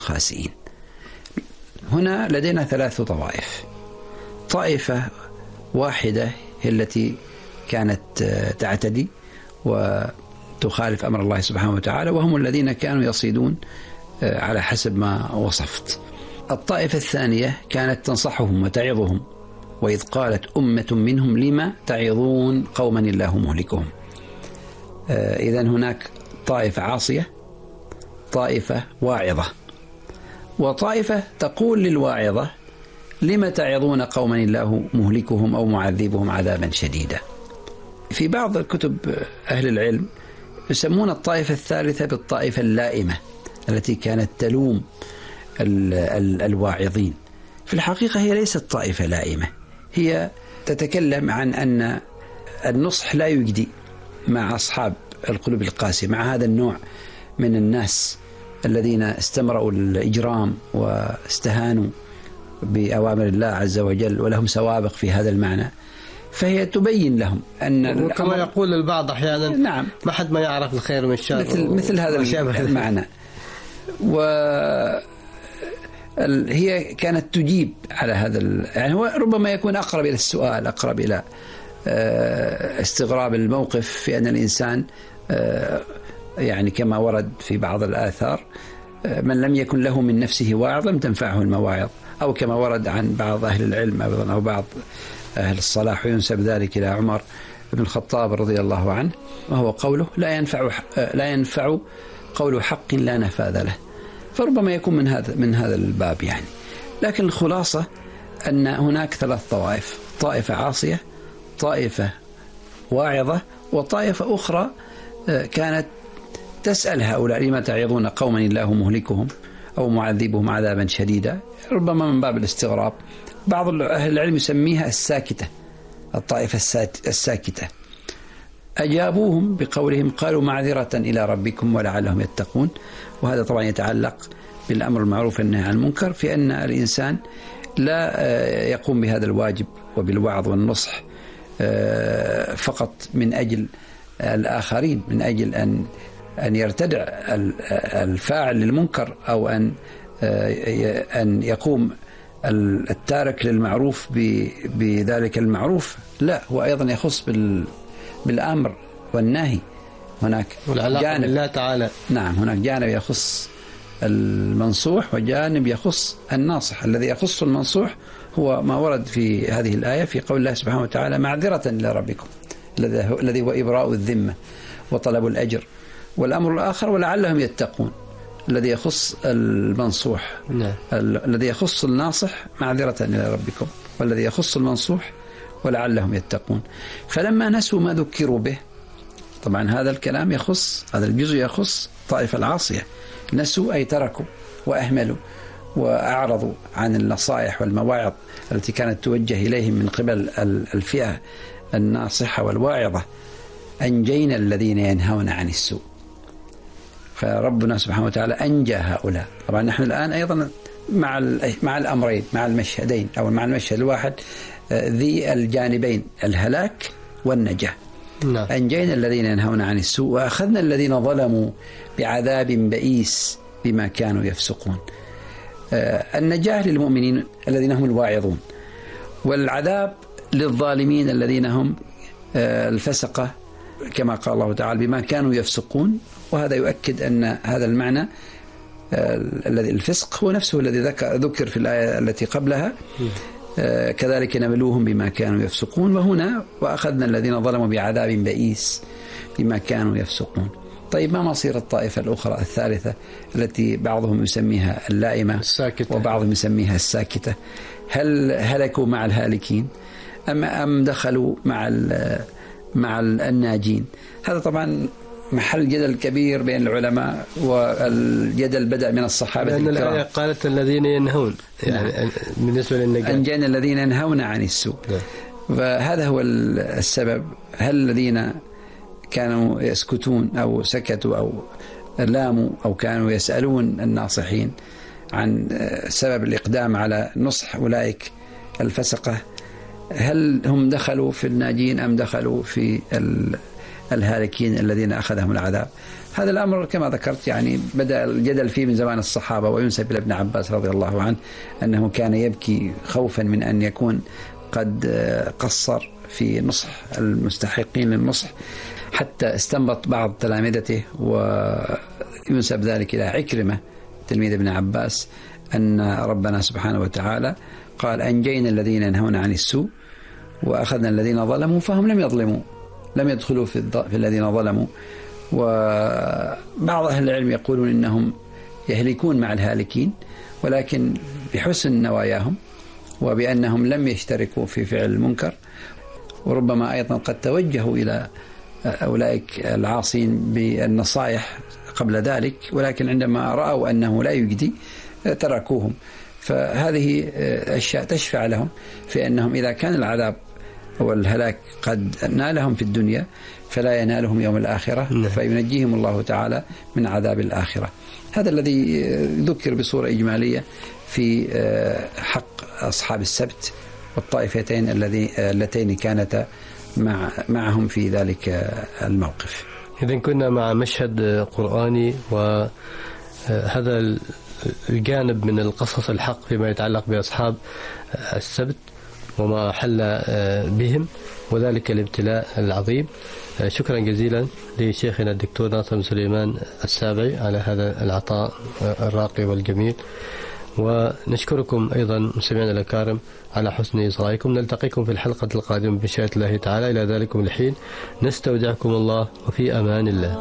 خاسئين. هنا لدينا 3 طوائف. طائفة واحدة هي التي كانت تعتدي وتخالف أمر الله سبحانه وتعالى، وهم الذين كانوا يصيدون على حسب ما وصفت. الطائفة الثانية كانت تنصحهم وتعظهم، وإذ قالت أمة منهم لما تعظون قوما الله مهلكهم. إذن هناك طائفة عاصية، طائفة واعظة، وطائفة تقول للواعظة لما تعظون قوما الله مهلكهم أو معذبهم عذابا شديدا. في بعض الكتب أهل العلم يسمون الطائفة الثالثة بالطائفة اللائمة التي كانت تلوم الواعظين. في الحقيقة هي ليست طائفة لائمة، هي تتكلم عن أن النصح لا يجدي مع أصحاب القلوب القاسية، مع هذا النوع من الناس الذين استمروا الإجرام واستهانوا بأوامر الله عز وجل ولهم سوابق في هذا المعنى. فهي تبين لهم أن كما يقول البعض أحيانا نعم ما حد ما يعرف الخير من الشر، مثل هذا المعنى. وهي كانت تجيب على هذا يعني هو ربما يكون أقرب إلى السؤال، أقرب إلى استغراب الموقف، في أن الإنسان يعني كما ورد في بعض الآثار من لم يكن له من نفسه واعظ لم تنفعه المواعظ، أو كما ورد عن بعض أهل العلم أو بعض أهل الصلاح وينسب ذلك إلى عمر بن الخطاب رضي الله عنه، وهو قوله لا ينفع قول حق لا نفاذ له. فربما يكون من هذا الباب يعني. لكن الخلاصة أن هناك 3 طوائف: طائفة عاصية، طائفة واعظة، وطائفة أخرى كانت تسأل هؤلاء لما تعظون قوما الله مهلكهم أو معذبهم عذابا شديدا، ربما من باب الاستغراب. بعض أهل العلم يسميها الساكتة، الطائفة الساكتة. أجابوهم بقولهم قالوا معذرة إلى ربكم ولعلهم يتقون. وهذا طبعا يتعلق بالأمر المعروف والنهي عن المنكر، في أن الإنسان لا يقوم بهذا الواجب وبالوعظ والنصح فقط من أجل الآخرين، من أجل أن يرتدع الفاعل للمنكر، أو أن يقوم التارك للمعروف بذلك المعروف. لا، هو أيضا يخص بالأمر والنهي. هناك جانب الله تعالى، نعم، هناك جانب يخص المنصوح وجانب يخص الناصح. الذي يخص المنصوح هو ما ورد في هذه الآية في قول الله سبحانه وتعالى معذرة إلى ربكم، الذي هو إبراء الذمة وطلب الأجر. والأمر الآخر ولعلهم يتقون، الذي يخص المنصوح. الذي يخص الناصح معذرة إلى ربكم، والذي يخص المنصوح ولعلهم يتقون. فلما نسوا ما ذكروا به، طبعا هذا الكلام يخص، هذا الجزء يخص الطائفة العاصية. نسوا أي تركوا وأهملوا وأعرضوا عن النصائح والمواعظ التي كانت توجه إليهم من قبل الفئة الناصحة والواعظة. أنجينا الذين ينهون عن السوء. فربنا سبحانه وتعالى أنجى هؤلاء. طبعا نحن الآن أيضا مع الأمرين، مع المشهدين، أو مع المشهد الواحد ذي الجانبين، الهلاك والنجاة. أنجينا الذين ينهون عن السوء وأخذنا الذين ظلموا بعذاب بئيس بما كانوا يفسقون. النجاة للمؤمنين الذين هم الواعظون، والعذاب للظالمين الذين هم الفسقة كما قال الله تعالى بما كانوا يفسقون. وهذا يؤكد أن هذا المعنى الذي الفسق هو نفسه الذي ذكر في الآية التي قبلها، كذلك نبلوهم بما كانوا يفسقون. وهنا وأخذنا الذين ظلموا بعذاب بئيس بما كانوا يفسقون. طيب ما مصير الطائفة الأخرى الثالثة التي بعضهم يسميها اللائمة الساكتة، وبعضهم يسميها الساكتة؟ هل هلكوا مع الهالكين أم دخلوا مع الناجين؟ هذا طبعا محل جدل كبير بين العلماء، والجدل بدأ من الصحابة لأن الكرام. الآية قالت الذين ينهون، يعني بالنسبة للنجاة أنجينا الذين ينهون عن السوء. فهذا هو السبب. هل الذين كانوا يسكتون أو سكتوا أو لاموا أو كانوا يسألون الناصحين عن سبب الإقدام على نصح أولئك الفسقة، هل هم دخلوا في الناجين أم دخلوا في الهالكين الذين أخذهم العذاب؟ هذا الأمر كما ذكرت يعني بدأ الجدل فيه من زمان الصحابة، وينسب إلى ابن عباس رضي الله عنه أنه كان يبكي خوفا من أن يكون قد قصر في نصح المستحقين للنصح، حتى استنبط بعض تلامذته، وينسب ذلك إلى عكرمة تلميذ ابن عباس أن ربنا سبحانه وتعالى قال أنجينا الذين ينهون عن السوء وأخذنا الذين ظلموا فهم لم يظلموا، لم يدخلوا في الذين ظلموا. وبعض أهل العلم يقولون إنهم يهلكون مع الهالكين، ولكن بحسن نواياهم وبأنهم لم يشتركوا في فعل المنكر، وربما أيضا قد توجهوا إلى أولئك العاصين بالنصائح قبل ذلك، ولكن عندما رأوا أنه لا يجدي تركوهم. فهذه أشياء تشفع لهم في أنهم إذا كان العذاب والهلاك قد نالهم في الدنيا فلا ينالهم يوم الآخرة، فينجيهم الله تعالى من عذاب الآخرة. هذا الذي ذكر بصورة إجمالية في حق أصحاب السبت والطائفتين اللتين كانتا معهم في ذلك الموقف. إذن كنا مع مشهد قرآني، وهذا الجانب من القصص الحق فيما يتعلق بأصحاب السبت وما حل بهم، وذلك الابتلاء العظيم. شكرا جزيلا لشيخنا الدكتور ناصر بن سليمان السابعي على هذا العطاء الراقي والجميل، ونشكركم أيضا مستمعينا الأكارم على حسن إصغائكم. نلتقيكم في الحلقة القادمة بمشيئة الله تعالى. إلى ذلكم الحين نستودعكم الله وفي أمان الله.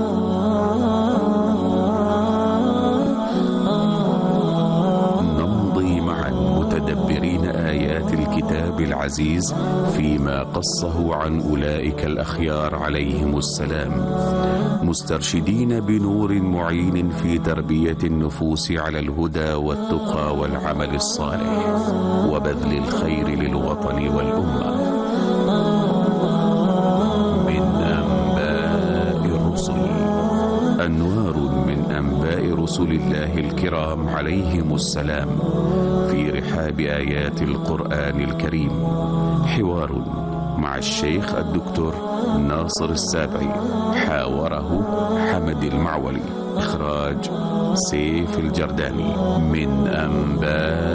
نمضي معا متدبرين آيات الكتاب العزيز فيما قصه عن أولئك الأخيار عليهم السلام، مسترشدين بنور معين في تربية النفوس على الهدى والتقى والعمل الصالح وبذل الخير للوطن والأمة. من أنباء الرسل، أنوار من أنباء رسل الله الكرام عليهم السلام في رحاب آيات القرآن الكريم. حوار مع الشيخ الدكتور ناصر السابعي، حاوره حمد المعولي، إخراج سيف الجرداني. من أنباء